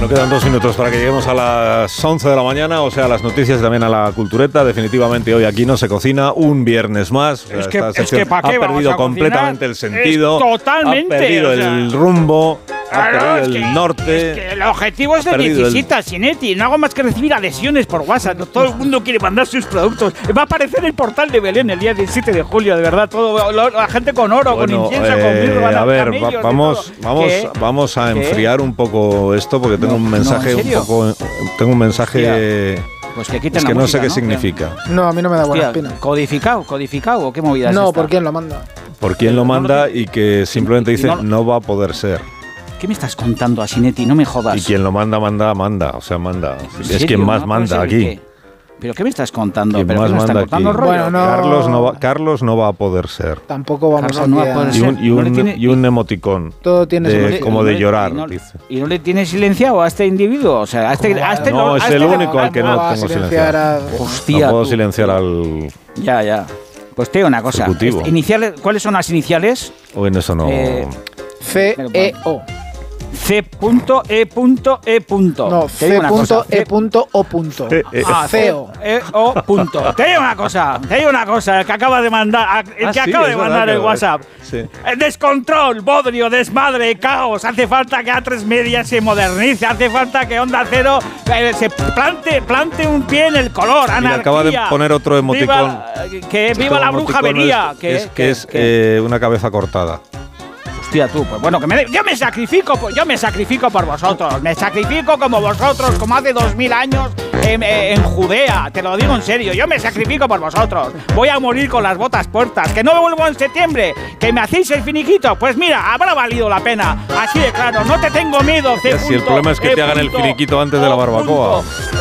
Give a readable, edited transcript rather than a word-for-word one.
Nos quedan 2 minutos para que lleguemos a las 11 de la mañana, o sea, a las noticias y también a la cultureta. Definitivamente hoy aquí no se cocina un viernes más. Es que ¿para qué ha perdido completamente el sentido. Totalmente. Ha perdido el rumbo. Ha perdido el norte. Es que el objetivo es de 17, Sinetti. No hago más que recibir adhesiones por WhatsApp. Todo el mundo quiere mandar sus productos. Va a aparecer el portal de Belén el día 17 de julio, de verdad. Todo la gente con oro, con incienso, con mirra. A ver, vamos a enfriar un poco esto porque tengo un mensaje Tengo un mensaje. Pues que quiten es que la no música, sé qué significa. No, a mí no me da buena espina. ¿Codificado o qué movida es No, esta? ¿por quién lo manda? Por quién lo manda y que simplemente dice no va a poder ser. ¿Qué me estás contando, Asinetti? No me jodas. Y quien lo manda. O sea, manda. Es quien más manda aquí. ¿Pero qué me estás contando? ¿Quién ¿Pero más qué me están manda contando aquí? rollo? Bueno, Carlos no va a poder ser. Tampoco vamos Carlos no va a poder ser. Y un emoticón. Todo tiene como de llorar, dice. ¿Y no le tiene silenciado a este individuo? O sea, a este no, es el único al que no tengo silenciado. Hostia, no puedo silenciar al... Ya. Pues te digo una cosa. Iniciales, ¿cuáles son las iniciales? Bueno, eso no... C-E-O. C.E.E. No, C.E.O. CEO. Te digo una cosa, el que acaba de mandar, el WhatsApp. Sí. Descontrol, bodrio, desmadre, caos. Hace falta que A3 Media se modernice, hace falta que Onda Cero se plante un pie en el color. Anarquía. Acaba de poner otro emoticón. Viva la brujería. Que es una cabeza cortada. Hostia, tú, pues bueno, yo me sacrifico por vosotros. Me sacrifico como vosotros, como hace 2000 años en Judea. Te lo digo en serio, yo me sacrifico por vosotros. Voy a morir con las botas puestas. Que no me vuelvo en septiembre. Que me hacéis el finiquito. Pues mira, habrá valido la pena. Así de claro, no te tengo miedo. Si el problema es que te hagan el finiquito antes de la barbacoa.